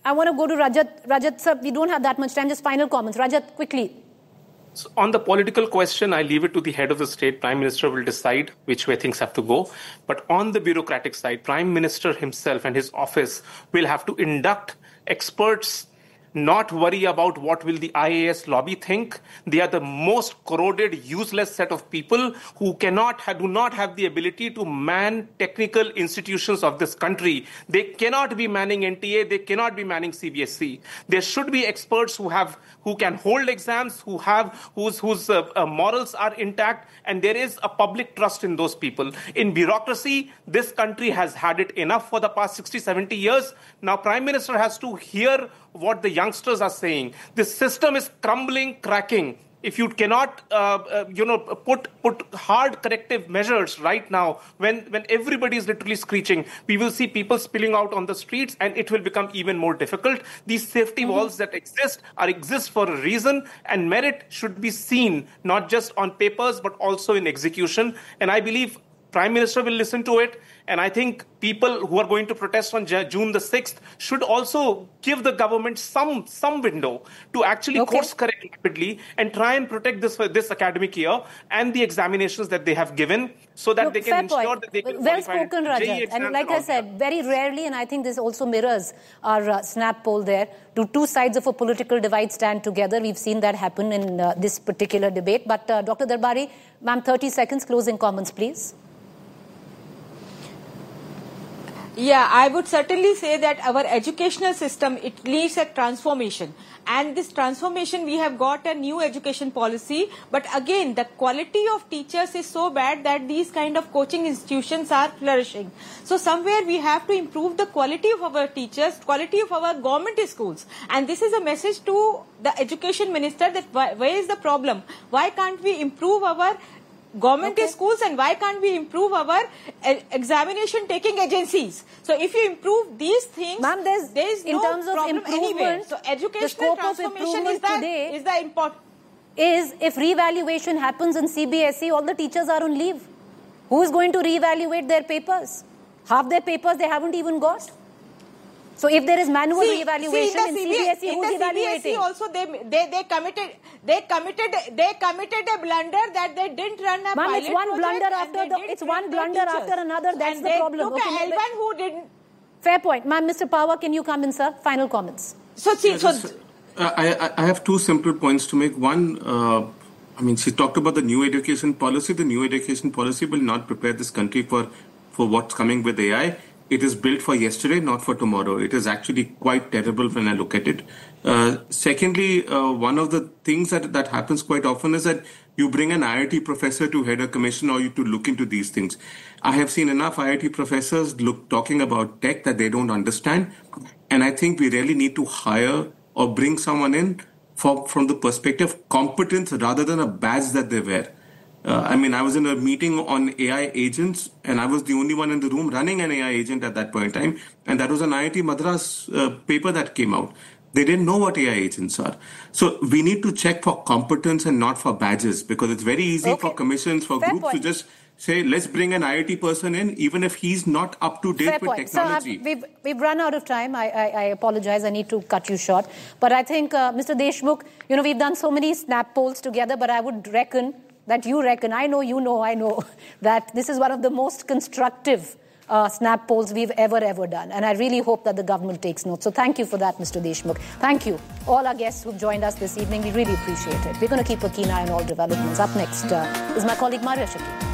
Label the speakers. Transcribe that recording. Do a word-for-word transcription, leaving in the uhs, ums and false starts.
Speaker 1: I want to go to Rajat. Rajat, sir, we don't have that much time. Just final comments. Rajat, quickly.
Speaker 2: So on the political question, I leave it to the head of the state. Prime Minister will decide which way things have to go. But on the bureaucratic side, Prime Minister himself and his office will have to induct experts, not worry about what will the I A S lobby think. They are the most corroded, useless set of people who cannot, do not have the ability to man technical institutions of this country. They cannot be manning N T A. They cannot be manning C B S E. There should be experts who have, who can hold exams, who have, whose whose uh, uh, morals are intact, and there is a public trust in those people. In bureaucracy, this country has had it enough for the past sixty, seventy years. Now, Prime Minister has to hear what the youngsters are saying. This system is crumbling, cracking. If you cannot, uh, uh, you know, put put hard corrective measures right now, when when everybody is literally screeching, we will see people spilling out on the streets, and it will become even more difficult. These safety mm-hmm. walls that exist are exist for a reason, and merit should be seen not just on papers but also in execution. And I believe Prime Minister will listen to it, and I think people who are going to protest on June the sixth should also give the government some some window to actually okay. course correct rapidly and try and protect this this academic year and the examinations that they have given, so that Look, they can ensure point. that they can
Speaker 1: well spoken, Rajat. And like I said, that. very rarely, and I think this also mirrors our uh, snap poll there, do two sides of a political divide stand together. We've seen that happen in uh, this particular debate. But uh, Doctor Darbari, ma'am, thirty seconds, closing comments, please.
Speaker 3: Yeah, I would certainly say that our educational system, it needs a transformation. And this transformation, we have got a new education policy. But again, the quality of teachers is so bad that these kind of coaching institutions are flourishing. So somewhere we have to improve the quality of our teachers, quality of our government schools. And this is a message to the education minister that why, where is the problem? Why can't we improve our government okay. schools, and why can't we improve our uh, examination taking agencies? So if you improve these things,
Speaker 1: Ma'am, there's,
Speaker 3: there is
Speaker 1: in
Speaker 3: no
Speaker 1: terms of
Speaker 3: problem anywhere. So educational transformation is the,
Speaker 1: today
Speaker 3: is the important.
Speaker 1: Is if revaluation happens in C B S E, all the teachers are on leave. Who is going to reevaluate their papers? Half their papers they haven't even got. So if there is manual see, reevaluation see in, in C B S E, who's evaluating?
Speaker 3: C B S E also they, they they committed they committed they committed a blunder that they didn't run a pilot
Speaker 1: it's one blunder after the it's one blunder after another. That's
Speaker 3: and
Speaker 1: the
Speaker 3: they
Speaker 1: problem.
Speaker 3: Took
Speaker 1: okay,
Speaker 3: L one who didn't.
Speaker 1: Fair point, ma'am. Mister Power, can you come in, sir? Final comments.
Speaker 3: So see,
Speaker 4: yeah,
Speaker 3: so
Speaker 4: just, uh, I I have two simple points to make. One, uh, I mean, she talked about the new education policy. The new education policy will not prepare this country for for what's coming with A I. It is built for yesterday, not for tomorrow. It is actually quite terrible when I look at it. Uh, secondly, uh, one of the things that, that happens quite often is that you bring an I I T professor to head a commission or you to look into these things. I have seen enough I I T professors look talking about tech that they don't understand. And I think we really need to hire or bring someone in for, from the perspective of competence rather than a badge that they wear. Uh, I mean, I was in a meeting on A I agents, and I was the only one in the room running an A I agent at that point in time. And that was an I I T Madras uh, paper that came out. They didn't know what A I agents are. So we need to check for competence and not for badges, because it's very easy okay. for commissions, for Fair groups point. to just say, let's bring an I I T person in, even if he's not up to date Fair with point. technology.
Speaker 1: So we've, we've run out of time. I, I, I apologize. I need to cut you short. But I think, uh, Mister Deshmukh, you know, we've done so many snap polls together, but I would reckon that you reckon, I know, you know, I know, that this is one of the most constructive uh, snap polls we've ever, ever done. And I really hope that the government takes note. So thank you for that, Mister Deshmukh. Thank you. All our guests who've joined us this evening, we really appreciate it. We're going to keep a keen eye on all developments. Up next uh, is my colleague Maria Shakir.